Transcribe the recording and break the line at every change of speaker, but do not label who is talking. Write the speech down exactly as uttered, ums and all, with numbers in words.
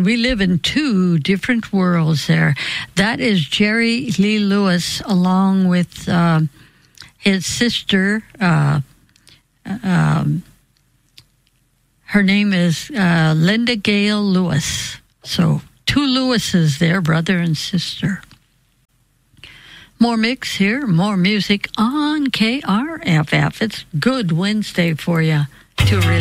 and we live in two different worlds there. That is Jerry Lee Lewis, along with uh, his sister. Uh, um, her name is uh, Linda Gale Lewis. So two Lewises there, brother and sister. More mix here, more music on K R F F. It's Good Wednesday for you to relax.